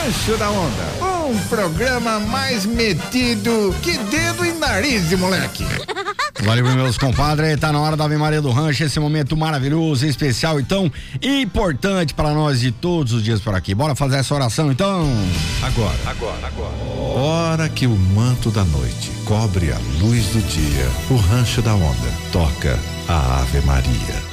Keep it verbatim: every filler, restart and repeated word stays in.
Rancho da Onda, um programa mais metido que dedo e nariz de moleque. Valeu, meus compadres, tá na hora da Ave Maria do Rancho, esse momento maravilhoso, especial e tão importante para nós de todos os dias por aqui. Bora fazer essa oração então? Agora, agora, agora. Hora que o manto da noite cobre a luz do dia, o Rancho da Onda toca a Ave Maria.